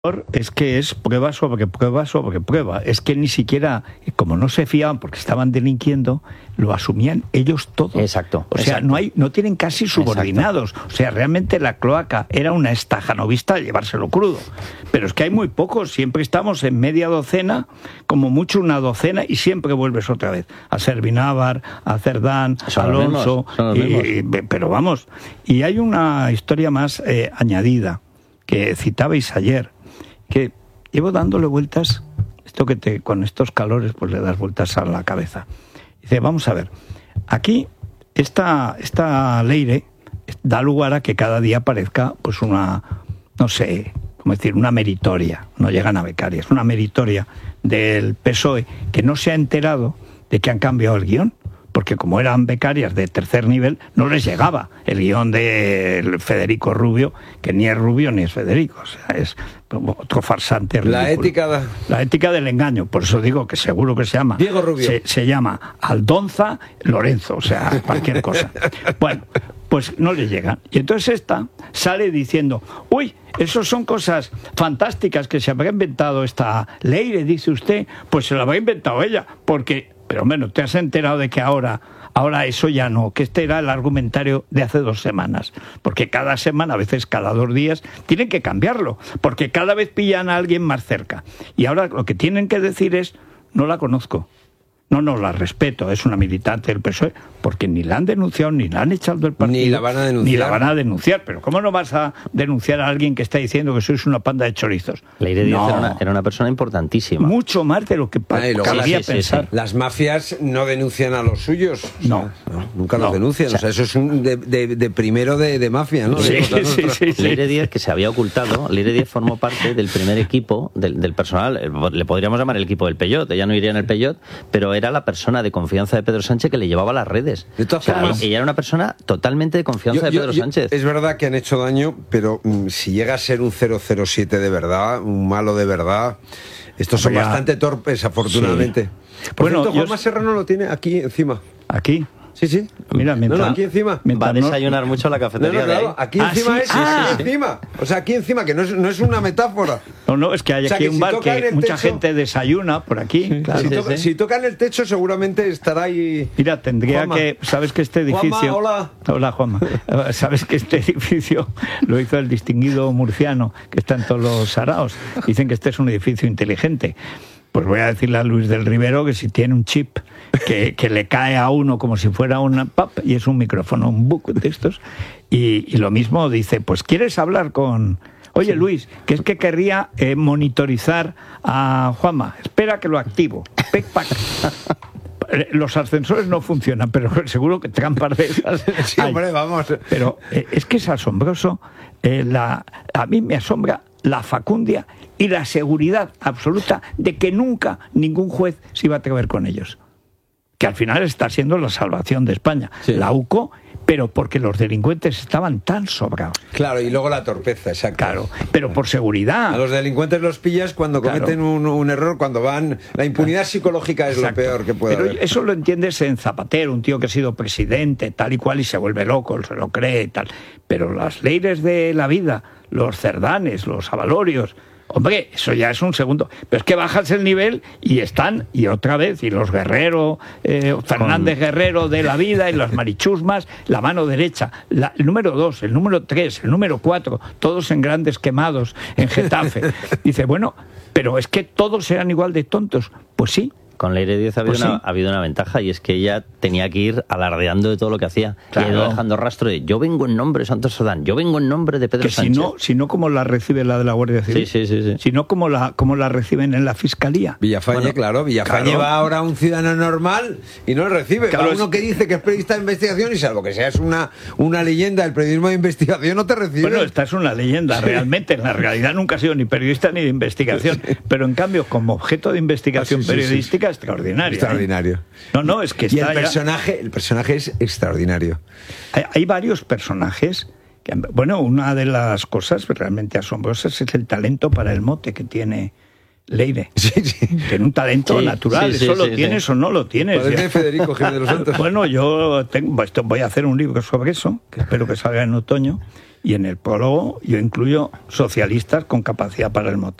Es que es prueba sobre prueba sobre prueba. Es que ni siquiera, como no se fiaban porque estaban delinquiendo, lo asumían ellos todo. Exacto. O sea, exacto. no tienen casi subordinados. Exacto. O sea, realmente la cloaca era una estajanovista de llevárselo crudo. Pero es que hay muy pocos. Siempre estamos en media docena, como mucho una docena, y siempre vuelves otra vez a Servinávar, a Cerdán, a Alonso. Pero vamos, y hay una historia más añadida que citabais ayer, que llevo dándole vueltas, esto que con estos calores pues le das vueltas a la cabeza. Dice, vamos a ver, aquí esta Leire da lugar a que cada día parezca pues una, no sé, cómo decir, una meritoria, no llegan a becarias, una meritoria del PSOE que no se ha enterado de que han cambiado el guión. Porque como eran becarias de tercer nivel, no les llegaba el guión de Federico Rubio, que ni es Rubio ni es Federico, o sea, es otro farsante ridículo. La ética del engaño, por eso digo que seguro que se llama Diego Rubio. Se llama Aldonza Lorenzo, o sea, cualquier cosa. Bueno, pues no les llegan. Y entonces esta sale diciendo, uy, eso son cosas fantásticas que se habrá inventado esta Leire, dice usted, pues se la habrá inventado ella, porque... Pero bueno, te has enterado de que ahora eso ya no, que este era el argumentario de hace 2 semanas. Porque cada semana, a veces cada 2 días, tienen que cambiarlo. Porque cada vez pillan a alguien más cerca. Y ahora lo que tienen que decir es, no la conozco. No la respeto, es una militante del PSOE, porque ni la han denunciado, ni la han echado del partido. Ni la van a denunciar. Ni la van a denunciar. Pero ¿cómo no vas a denunciar a alguien que está diciendo que sois una panda de chorizos? Leire Díaz era una persona importantísima. Mucho más de lo que cabría pensar. Las mafias no denuncian a los suyos. Nunca los denuncian. O sea, eso es de primero de mafia, ¿no? Sí. Leire Díaz, que se había ocultado, Leire Díaz formó parte del primer equipo del personal, le podríamos llamar el equipo del Peyot, ella no iría en el Peyot, pero era la persona de confianza de Pedro Sánchez que le llevaba las redes. De todas formas, ella era una persona totalmente de confianza de Pedro Sánchez. Es verdad que han hecho daño, pero si llega a ser un 007 de verdad, un malo de verdad, estos son bastante torpes, afortunadamente. Sí. Por cierto, Juanma Serrano lo tiene aquí encima. ¿Aquí? Sí. Mira, aquí encima. Va a desayunar mucho a la cafetería. Claro, aquí encima encima. O sea, aquí encima, que no es una metáfora. No, es que hay aquí un bar que mucha gente desayuna por aquí. Sí, claro. Si tocan el techo, seguramente estará ahí. Mira, tendría Juanma. ¿Sabes que este edificio? Juanma, hola. Hola, Juanma. ¿Sabes que este edificio lo hizo el distinguido murciano que está en todos los saraos? Dicen que este es un edificio inteligente. Pues voy a decirle a Luis del Rivero que si tiene un chip que le cae a uno como si fuera una pap, y es un micrófono, un book de estos, y lo mismo dice, pues ¿quieres hablar con...? Oye, Luis, que es que querría monitorizar a Juanma. Espera que lo activo. Pec-pac. Los ascensores no funcionan, pero seguro que trampas de esas. Sí, hombre, vamos. Pero es que es asombroso. A mí me asombra la facundia y la seguridad absoluta de que nunca ningún juez se iba a atrever con ellos. Que al final está siendo la salvación de España. Sí. La UCO, pero porque los delincuentes estaban tan sobrados. Claro, y luego la torpeza, exacto. Claro, pero por seguridad. A los delincuentes los pillas cuando cometen un error, cuando van... La impunidad psicológica es lo peor que puede haber. Eso lo entiendes en Zapatero, un tío que ha sido presidente, tal y cual, y se vuelve loco, se lo cree, tal. Pero las Leires de la vida, los Cerdanes, los Avalorios... Hombre, eso ya es un segundo. Pero es que bajas el nivel y están, y otra vez, y los Guerrero, Fernández Guerrero de la vida, y los Marichusmas, la mano derecha, el número 2, el número 3, el número 4, todos en grandes quemados en Getafe. Dice, bueno, pero es que todos eran igual de tontos. Pues sí. Con Leire Díaz ha habido una ventaja, y es que ella tenía que ir alardeando de todo lo que hacía. Claro. Y ha ido dejando rastro de, yo vengo en nombre de Santos Serdán, yo vengo en nombre de Pedro Sánchez. Si no, ¿cómo la recibe la de la Guardia Civil? Sí. Si no, ¿cómo la reciben en la Fiscalía? Villafañe, Villafañe va ahora a un ciudadano normal y no le recibe. Claro, va uno que dice que es periodista de investigación y salvo que seas una leyenda del periodismo de investigación, no te recibe. Bueno, esta es una leyenda, realmente. En la realidad nunca ha sido ni periodista ni de investigación. Pero en cambio, como objeto de investigación periodística, extraordinario. No, es que está. Y el personaje es extraordinario. Hay varios personajes. Bueno, una de las cosas realmente asombrosas es el talento para el mote que tiene Leire. Sí. Tiene un talento natural, eso lo tienes o no lo tienes. Parece Federico Jiménez de los Santos. Bueno, yo voy a hacer un libro sobre eso, que espero que salga en otoño, y en el prólogo yo incluyo socialistas con capacidad para el motor.